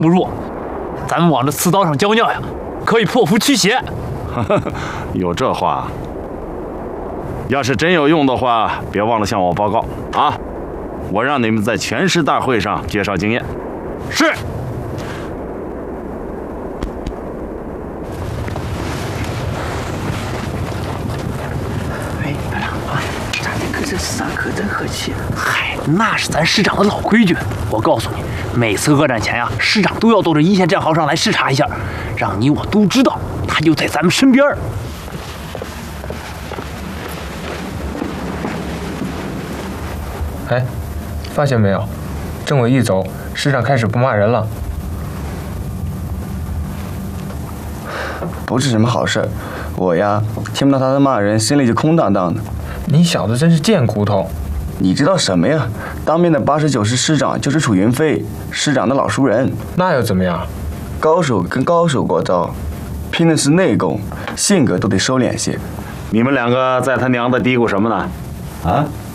不如咱们往这刺刀上浇尿呀，可以破符驱邪。 有这话？要是真有用的话，别忘了向我报告啊！我让你们在全市大会上介绍经验。 是。 哎，班长啊，咱这个这上课真和气。 嗨，那是咱师长的老规矩。我告诉你，每次恶战前呀，师长都要到这一线战壕上来视察一下，让你我都知道他就在咱们身边。 哎，发现没有？政委一走，师长开始不骂人了。 不是什么好事儿，我呀听不到他的骂人，心里就空荡荡的。 你小子真是贱骨头！ 你知道什么呀？当兵的89师师长就是楚云飞，师长的老熟人。 那又怎么样？ 高手跟高手过招，拼的是内功，性格都得收敛些。 你们两个在他娘的嘀咕什么呢？啊？